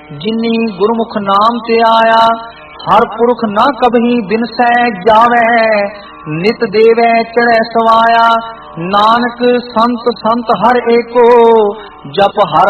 जिनी गुरमुख नाम ते आया, हर पुरख न कभी बिनसै जावै, नित देवै चढ़ै सवाया। नानक संत संत हर एको, जप हर